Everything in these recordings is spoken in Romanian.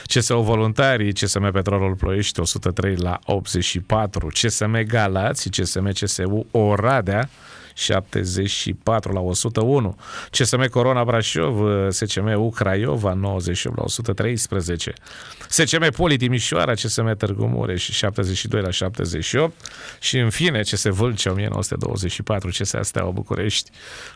CSU Voluntarii, CSM Petrolul Ploiești 103-84, CSM Galați, CSU Oradea 74-101, CSM Corona Brașov, SCM Craiova 98-113, SCM Poli Timișoara, CSM Târgu Mureș 72-78 și în fine CS Vâlcea 1924, CSA Steaua București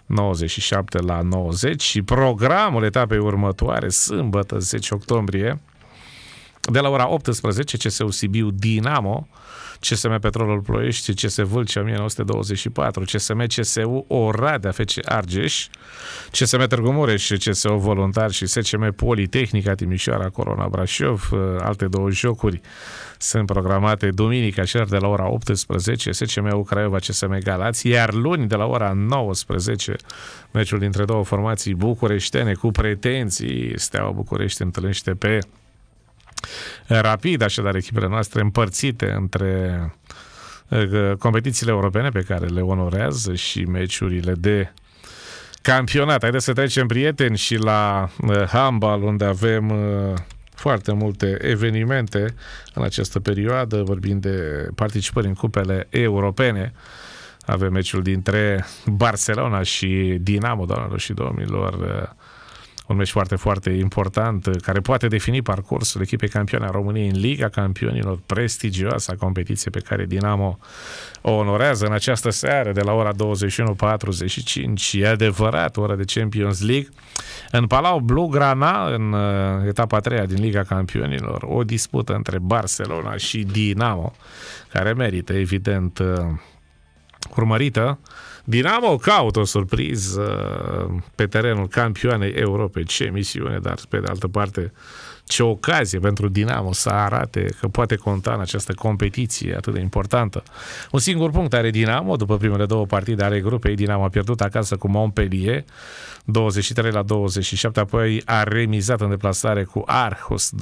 97-90 și programul etapei următoare, sâmbătă 10 octombrie, de la ora 18, CSU Sibiu Dinamo, CSM Petrolul Ploiești, CS Vâlcea 1924, CSU Oradea FC Argeș, CSM Târgu Mureș, CSU Voluntari și SCM Politehnica Timișoara Corona Brașov. Alte două jocuri sunt programate duminica, cer de la ora 18, SCM Craiova, CSM Galați, iar luni de la ora 19, meciul dintre două formații bucureștene cu pretenții. Steaua București întâlnește pe Rapid, așadar echipele noastre împărțite între competițiile europene pe care le onorează și meciurile de campionat. Haideți să trecem, prieteni, și la handbal, unde avem foarte multe evenimente în această perioadă, vorbind de participări în cupele europene. Avem meciul dintre Barcelona și Dinamo, doamnelor și domnilor, un meci foarte, foarte important, care poate defini parcursul echipei campioane a României în Liga Campionilor, prestigioasa competiție pe care Dinamo o onorează în această seară de la ora 21:45. E adevărat, ora de Champions League. În Palau Blaugrana, în etapa a treia din Liga Campionilor, o dispută între Barcelona și Dinamo, care merită, evident, urmărită. Dinamo caută o surpriză pe terenul campioanei Europei. Ce misiune, dar pe de altă parte ce ocazie pentru Dinamo să arate că poate conta în această competiție atât de importantă. Un singur punct are Dinamo după primele două partide ale grupei. Dinamo a pierdut acasă cu Montpellier 23-27, apoi a remizat în deplasare cu Aarhus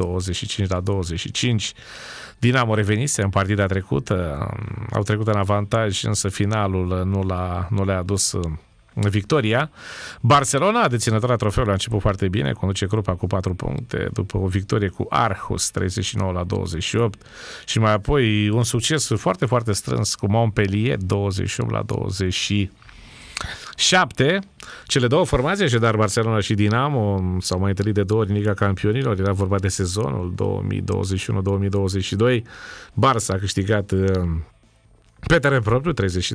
25-25. Dinamo revenise în partida trecută, au trecut în avantaj, însă finalul nu le-a adus victoria. Barcelona, deținătoarea trofeului, a început foarte bine, conduce grupa cu 4 puncte după o victorie cu Aarhus 39-28 și mai apoi un succes foarte, foarte strâns cu Montpellier 28-27. Cele două formații, așadar Barcelona și Dinamo, s-au mai întâlnit de două ori în Liga Campionilor. Era vorba de sezonul 2021-2022. Barça a câștigat pe teren propriu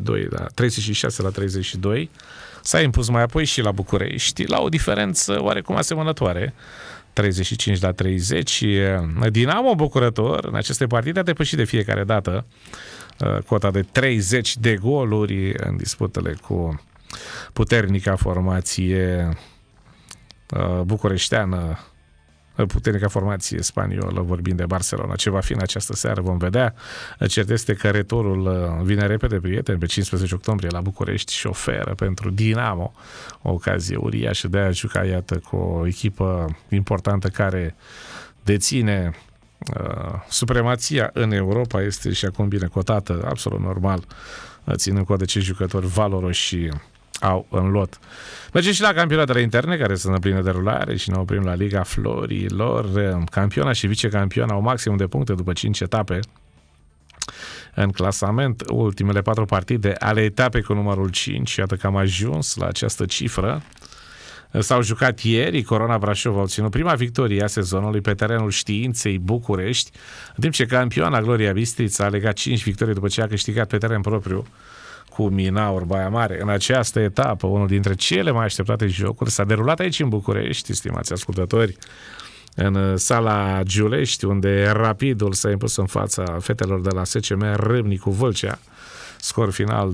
36-32. S-a impus mai apoi și la București la o diferență oarecum asemănătoare, 35-30. Dinamo, bucurător, în aceste partide a depășit de fiecare dată cota de 30 de goluri în disputele cu puternica formație bucureșteană, puternica formație spaniolă, vorbind de Barcelona. Ce va fi în această seară vom vedea. Cert este că returul vine repede, prieteni, pe 15 octombrie la București și oferă pentru Dinamo o ocazie uriașă de a juca, iată, cu o echipă importantă care deține supremația în Europa, este și acum bine cotată, absolut normal, ținând cont de ce jucători valoroși au în lot. Mergem și la campionatele interne, care sunt în plină derulare, și ne oprim la Liga Florilor. Campiona și vicecampiona au maximum de puncte după 5 etape în clasament. Ultimele 4 partide ale etapei cu numărul 5, iată că am ajuns la această cifră. S-au jucat ieri. Corona Brașov a obținut prima victorie a sezonului pe terenul Științei București, în timp ce campioana Gloria Bistrița a legat 5 victorii după ce a câștigat pe teren propriu cu Minaur Baia Mare. În această etapă, unul dintre cele mai așteptate jocuri s-a derulat aici în București, stimați ascultători, în sala Giulești, unde Rapidul s-a impus în fața fetelor de la SCM Râmnicu Vâlcea. Scor final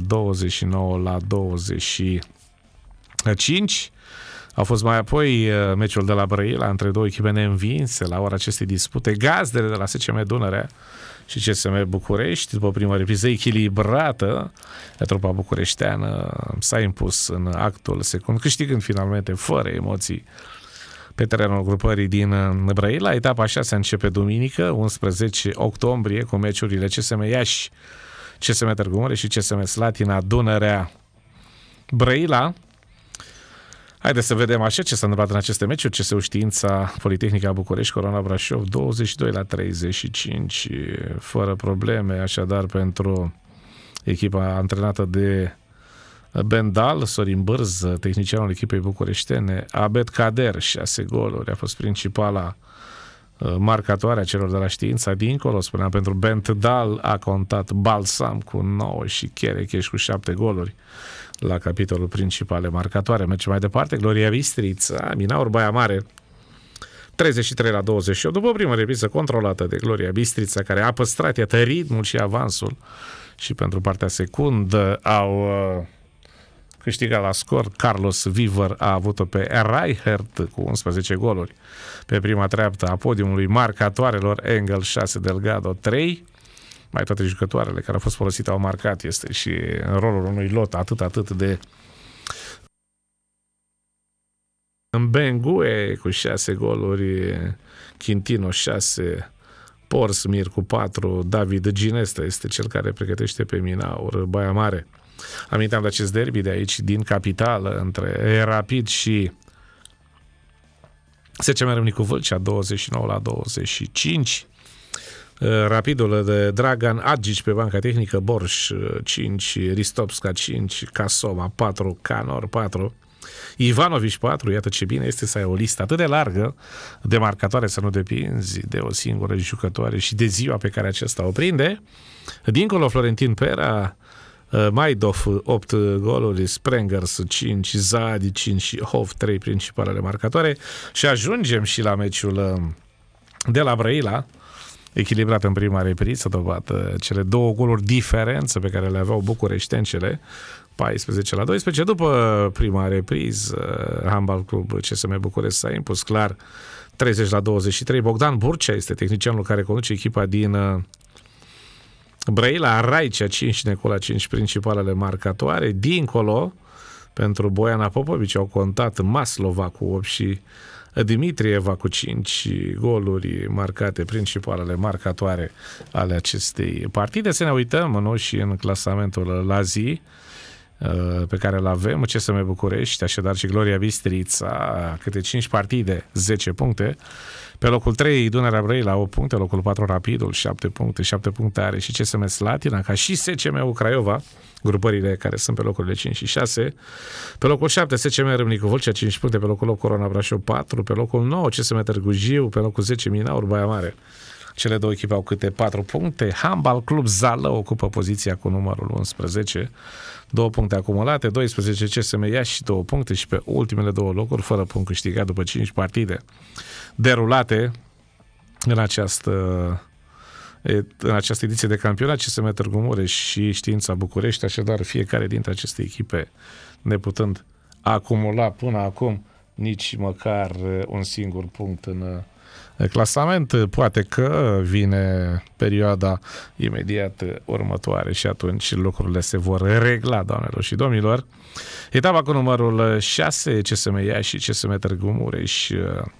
29-25. Au fost mai apoi meciul de la Brăila între două echipe neînvinse la ora acestei dispute. Gazdele de la SCM Dunărea și CSM București, după prima repriză echilibrată, trupa bucureșteană s-a impus în actul secund, câștigând finalmente fără emoții pe terenul grupării din Brăila. Etapa 6 începe duminică, 11 octombrie, cu meciurile CSM Iași, CSM Târgu Mureș și CSM Slatina Dunărea Brăila. Haideți să vedem așa ce s-a întâmplat în aceste meciuri. CSU Știința Politehnica București, Corona Brașov, 22-35, fără probleme, așadar pentru echipa antrenată de Bendal, Sorin Bârz, tehnicianul echipei bucureștene. Abed Kader, 6 goluri, a fost principala marcatoarea celor de la Știința. Dincolo, spuneam, pentru Bendal a contat Balsam cu 9 și Cherecheș cu 7 goluri la capitolul principale marcatoare. Mergem mai departe. Gloria Bistrița, Minaur Baia Mare, 33-28, după prima repriză controlată de Gloria Bistrița, care a păstrat, iată, ritmul și avansul, și pentru partea secundă au câștigat la scor. Carlos Viver a avut-o pe Reichert cu 11 goluri pe prima treaptă a podiumului marcatoarelor. Engel 6, Delgado 3. Mai toate jucătoarele care au fost folosite au marcat. Este și în rolul unui lot atât de Bengue cu 6 goluri, Quintino 6, Porsmir cu 4, David Ginesta este cel care pregătește pe Minaur Baia Mare. Aminteam de acest derby de aici, din capitală, între Rapid și SCM Râmnicu Vâlcea, 29-25. Rapidul de Dragan Agici pe banca tehnică, Borș 5, Ristopska 5, Casoma 4, Canor 4, Ivanovici 4. Iată ce bine este să ai o listă atât de largă de marcatoare, să nu depinzi de o singură jucătoare și de ziua pe care acesta o prinde. Dincolo, Florentin Pera, Maidov 8 goluri, Sprengers 5, Zadi 5 și Hof 3 principalele marcatoare. Și ajungem și la meciul de la Brăila, echilibrat în prima repriză, dovadă cele 2 goluri diferență pe care le aveau bucureștencele, 14-12. După prima repriză, Handball Club CSM București s-a impus clar 30-23. Bogdan Burcea este tehnicianul care conduce echipa din Brăila. Raicea 5, Necola 5 principalele marcatoare. Dincolo, pentru Boiana Popovici au contat Maslova cu 8 și Dimitrieva cu 5 goluri marcate, principalele marcatoare ale acestei partide. Să ne uităm noi și în clasamentul la zi pe care îl avem. CSM București, așadar, și Gloria Bistrița, câte 5 partide, 10 puncte. Pe locul 3, Dunărea Brăila, 8 puncte. Locul 4, Rapidul, 7 puncte. 7 puncte are și CSM Slatina, ca și SCM Craiova, grupările care sunt pe locurile 5 și 6. Pe locul 7, SCM Râmnicu Vâlcea, 5 puncte. Pe locul 8, Corona Brașov, 4. Pe locul 9, CSM Târgu Jiu. Pe locul 10, Minaur Baia Mare. Cele două echipe au câte 4 puncte. Handball Club Zală ocupă poziția cu numărul 11. 2 puncte acumulate, 12 CSM Iași, 2 puncte, și pe ultimele 2 locuri, fără punct câștigat după 5 partide derulate în această ediție de campionat. CSM Târgu Mureș și Știința București, așadar fiecare dintre aceste echipe neputând acumula până acum nici măcar un singur punct în clasament. Poate că vine perioada imediat următoare și atunci lucrurile se vor regla, doamnelor și domnilor. Etapa cu numărul 6, CSM Iași și CSM Târgu Mureș,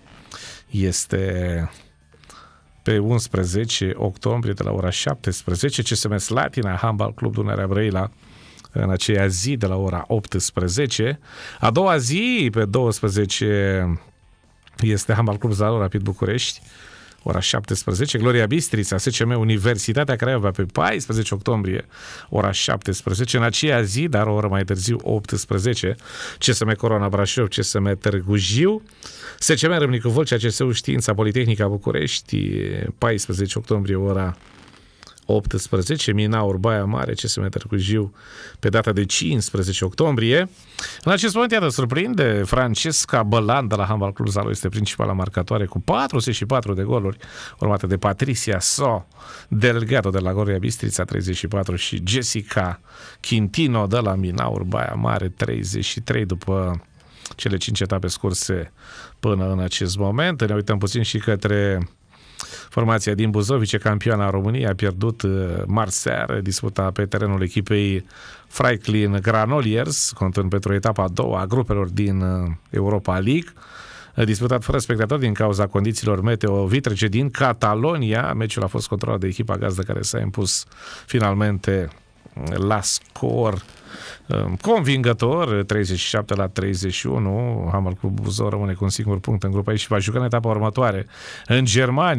este pe 11 octombrie de la ora 17. CSM Slatina, Handball Club Dunărea Brăila, în aceea zi de la ora 18. A doua zi, pe 12, este Handball Club Zalău Rapid București, ora 17. Gloria Bistrița, SCM Universitatea Craiova, pe 14 octombrie, ora 17. În aceea zi, dar o oră mai târziu, 18, CSM Corona Brașov, CSM Târgu Jiu, SCM Râmnicu Vâlcea, CSU Știința Politehnica București, 14 octombrie, ora 18, Minaur Baia Mare, CSM Târgu Jiu, pe data de 15 octombrie. În acest moment, iată, surprinde Francesca Bălan de la Handball Club Zalău, este principala marcatoare cu 44 de goluri, urmată de Patricia So Delgado de la Gloria Bistrița, 34, și Jessica Quintino de la Minaur Baia Mare, 33, după cele 5 etape scurse până în acest moment. Ne uităm puțin și către formația din Buzău, vicecampioana României, a pierdut marți seară disputa pe terenul echipei Franklin Granoliers, contând pentru etapa a doua a grupelor din Europa League. Disputat fără spectatori din cauza condițiilor meteo vitrege din Catalonia. Meciul a fost controlat de echipa gazdă, care s-a impus finalmente la scor convingător, 37-31. Hammer Club Buzău rămâne cu un singur punct în grupa ei și va juca în etapa următoare în Germania.